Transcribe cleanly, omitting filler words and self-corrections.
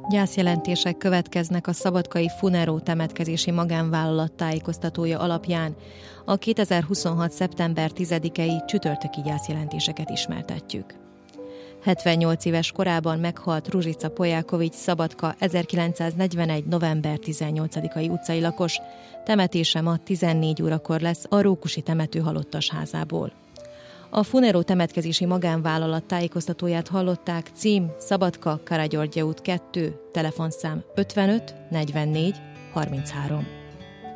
Gyászjelentések következnek a szabadkai Funero temetkezési magánvállalat tájékoztatója alapján. A 2026. szeptember 10-i csütörtöki gyászjelentéseket ismertetjük. 78 éves korában meghalt Ruzsica Polyákovics Szabadka 1941. november 18-ai utcai lakos. Temetése ma 14 órakor lesz a Rókusi temető halottasházából. A Funero temetkezési magánvállalat tájékoztatóját hallották, cím Szabadka, Karagyörgye út 2, telefonszám 55 44 33.